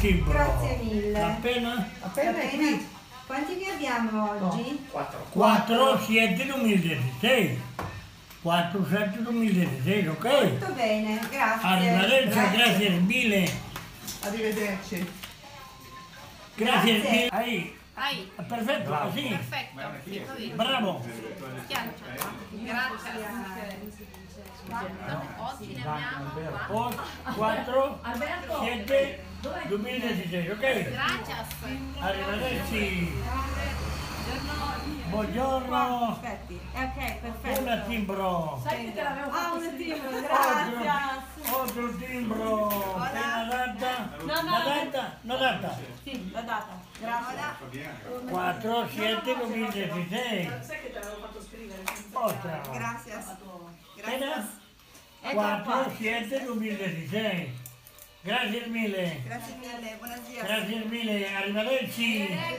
timbro. Grazie mille. Appena? Appena è qui. Quanti ne abbiamo oggi? 4, 7, 2016. 4, 7, 2016, ok? Molto bene, grazie. Arrivederci, grazie mille. Arrivederci. Grazie Grazie. mille. Ahí. Ahí, Perfetto, così. perfecto, sì, così. Bravo. Schiaccia. Grazie. Oggi ne abbiamo 4, 7, 2016, ok? Grazie. Arrivederci. Buongiorno. Aspetti. Ok, perfetto. Un timbro. Sai che te l'avevo Ah, fatto un scrivere? timbro, grazie. Otro timbro. Una data. Una data. Una data. Sì, la data. Grazie. 4, 7, 2016. Sai che te l'avevo fatto scrivere? Otra. Gracias. Era Ecco qua. 4, 7, 2016. Grazie mille. Grazie mille, buonasera. Grazie mille. Arrivederci.